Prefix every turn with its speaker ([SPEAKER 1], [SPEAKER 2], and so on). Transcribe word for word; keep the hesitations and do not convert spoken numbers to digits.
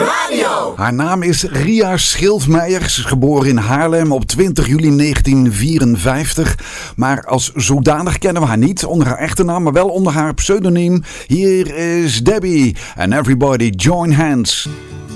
[SPEAKER 1] Radio.
[SPEAKER 2] Haar naam is Ria Schildmeijer. Ze is geboren in Haarlem op twintig juli negentien vierenvijftig. Maar als zodanig kennen we haar niet onder haar echte naam, maar wel onder haar pseudoniem. Hier is Debbie and Everybody Join Hands.